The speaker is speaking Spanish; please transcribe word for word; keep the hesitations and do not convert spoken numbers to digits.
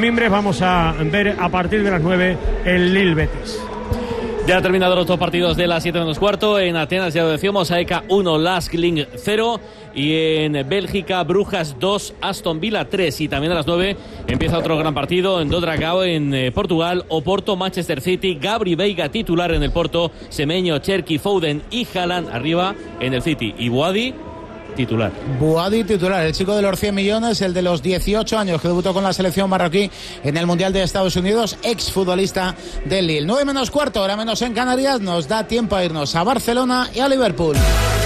Mimbres. Vamos a ver a partir de las nueve el Lille Betis. Ya han terminado los dos partidos de las siete menos cuarto. En Atenas, ya lo decíamos, A E K uno, Lask Linz cero. Y en Bélgica, Brujas dos, Aston Villa tres. Y también a las nueve empieza otro gran partido en Dodragao, en eh, Portugal. Oporto, Manchester City. Gabri Veiga titular en el Porto. Semenyo, Cherki, Foden y Haaland arriba en el City. Y Boadi titular. Boadi titular, el chico de los cien millones, el de los dieciocho años que debutó con la selección marroquí en el Mundial de Estados Unidos, exfutbolista del Lille. nueve menos cuarto, hora menos en Canarias, nos da tiempo a irnos a Barcelona y a Liverpool.